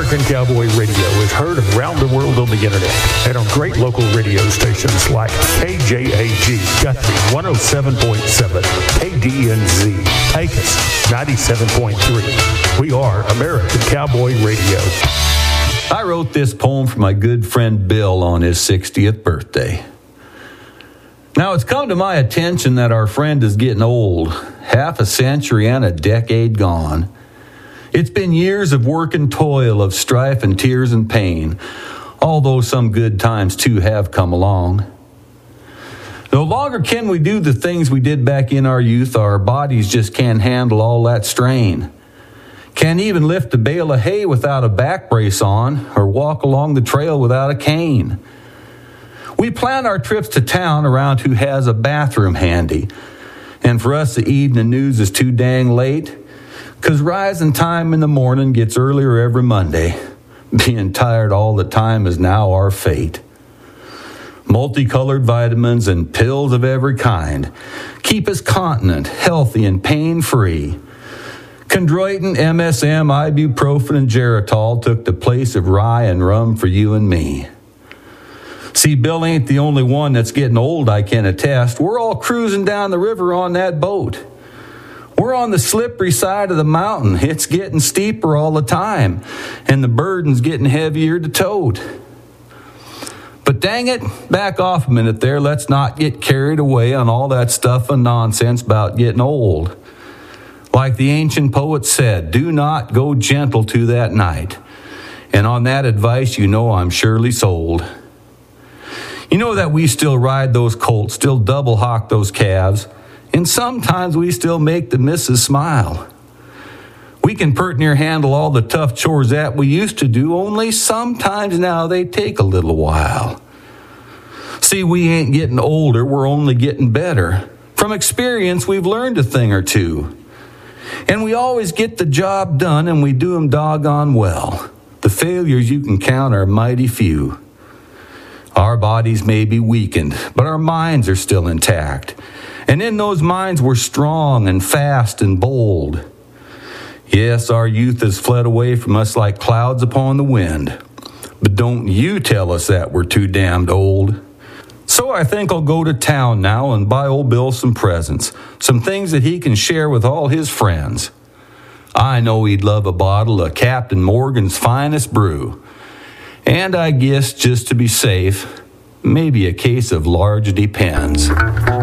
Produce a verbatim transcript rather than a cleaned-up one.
American Cowboy Radio is heard around the world on the internet and on great local radio stations like K J A G Guthrie one oh seven point seven, K D N Z Pecos ninety-seven point three. We are American Cowboy Radio. I wrote this poem for my good friend Bill on his sixtieth birthday. Now, it's come to my attention that our friend is getting old, half a century and a decade gone. It's been years of work and toil, of strife and tears and pain, although some good times too have come along. No longer can we do the things we did back in our youth. Our bodies just can't handle all that strain. Can't even lift a bale of hay without a back brace on, or walk along the trail without a cane. We plan our trips to town around who has a bathroom handy, and for us the evening news is too dang late, 'cause rising time in the morning gets earlier every Monday. Being tired all the time is now our fate. Multicolored vitamins and pills of every kind keep us continent, healthy, and pain-free. Chondroitin, M S M, ibuprofen, and Geritol took the place of rye and rum for you and me. See, Bill ain't the only one that's getting old, I can attest. We're all cruising down the river on that boat. We're on the slippery side of the mountain. It's getting steeper all the time, and the burden's getting heavier to tote. But dang it, back off a minute there. Let's not get carried away on all that stuff and nonsense about getting old. Like the ancient poet said, do not go gentle to that night. And on that advice, you know I'm surely sold. You know that we still ride those colts, still double hawk those calves, and sometimes we still make the missus smile. We can pert near handle all the tough chores that we used to do, only sometimes now they take a little while. See, we ain't getting older, we're only getting better. From experience, we've learned a thing or two. And we always get the job done, and we do 'em doggone well. The failures you can count are mighty few. Our bodies may be weakened, but our minds are still intact. And in those minds we're strong and fast and bold. Yes, our youth has fled away from us like clouds upon the wind. But don't you tell us that we're too damned old. So I think I'll go to town now and buy old Bill some presents, some things that he can share with all his friends. I know he'd love a bottle of Captain Morgan's finest brew. And I guess, just to be safe, maybe a case of large Depends.